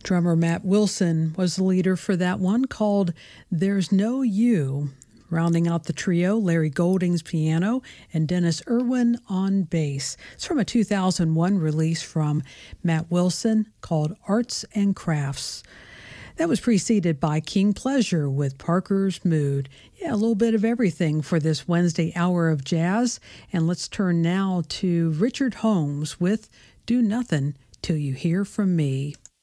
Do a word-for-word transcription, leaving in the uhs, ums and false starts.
Drummer Matt Wilson was the leader for that one, called There's No You. Rounding out the trio, Larry Golding's piano and Dennis Irwin on bass. It's from a two thousand one release from Matt Wilson called Arts and Crafts. That was preceded by King Pleasure with Parker's Mood. Yeah, a little bit of everything for this Wednesday hour of jazz. And let's turn now to Richard Holmes with Do Nothing Till You Hear From Me.